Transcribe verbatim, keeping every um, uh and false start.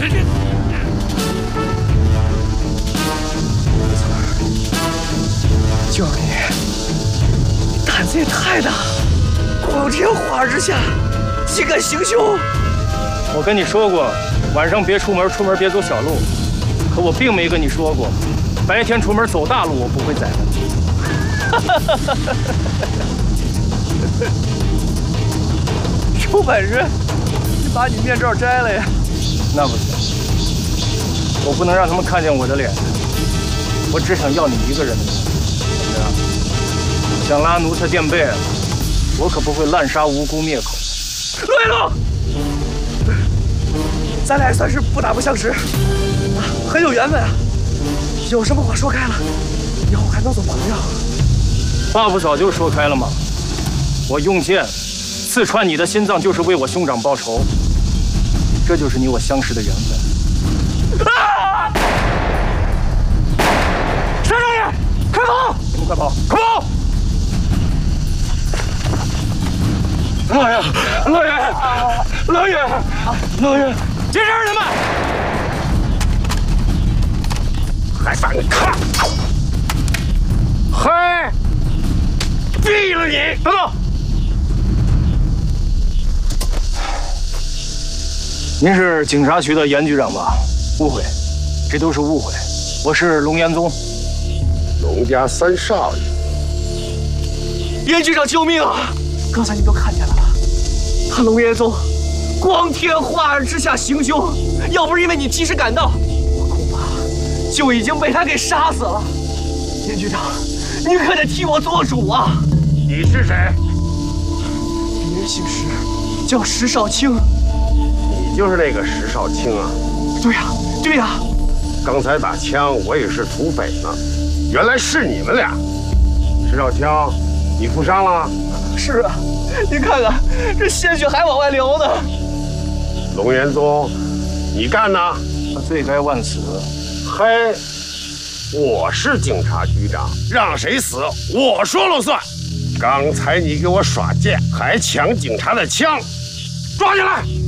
就是你，你胆子也太大，光天化日之下，竟敢行凶！ 我跟你说过，晚上别出门，出门别走小路。可我并没跟你说过，白天出门走大路我不会宰了你。 有本事，你把你面罩摘了呀！ 那不行，我不能让他们看见我的脸。我只想要你一个人的命。怎么样？想拉奴才垫背，我可不会滥杀无辜灭口。 陆一龙，咱俩也算是不打不相识，啊，很有缘分啊。有什么话说开了，以后还能做朋友。 话不早就说开了吗？我用剑刺穿你的心脏，就是为我兄长报仇。这就是你我相识的缘分。啊！山少爷，快跑！你们快跑，快跑！老爷，老爷，老爷，老爷，接着人们，还反抗！嗨，毙了你！等等。您是警察局的严局长吧？误会，这都是误会。我是龙岩宗， 龙家三少爷。 严局长，救命啊！刚才你都看见了吧？他龙岩宗光天化日之下行凶，要不是因为你及时赶到，我恐怕就已经被他给杀死了。严局长，你可得替我做主啊！ 你是谁？ 别人姓石，叫石少卿。 你就是那个石少卿啊？ 对呀，对呀。 刚才打枪，我以为是土匪呢，原来是你们俩。石少卿，你负伤了？ 是啊，你看看，这鲜血还往外流呢。 龙岩宗，你干呢？ 他罪该万死。 嘿，我是警察局长，让谁死我说了算。刚才你给我耍贱，还抢警察的枪，抓起来！